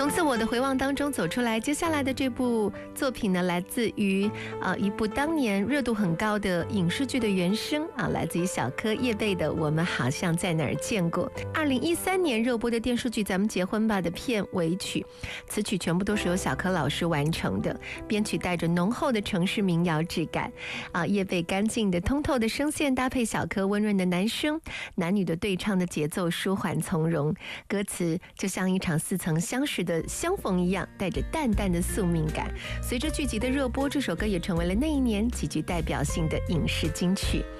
从自我的回望当中走出来。接下来的这部作品呢，来自于一部当年热度很高的影视剧的原声来自于小柯叶蓓的《我们好像在哪儿见过》。2013年热播的电视剧《咱们结婚吧》的片尾曲，词曲全部都是由小柯老师完成的，编曲带着浓厚的城市民谣质感叶蓓干净的通透的声线搭配小柯温润的男声，男女的对唱的节奏舒缓从容，歌词就像一场似曾相识的相逢一样，带着淡淡的宿命感。随着剧集的热播，这首歌也成为了那一年极具代表性的影视金曲。